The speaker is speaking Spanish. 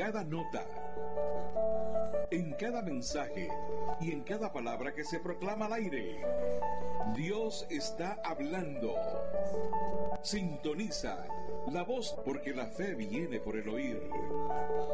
cada nota, en cada mensaje y en cada palabra que se proclama al aire. Dios está hablando. Sintoniza la voz, porque la fe viene por el oír.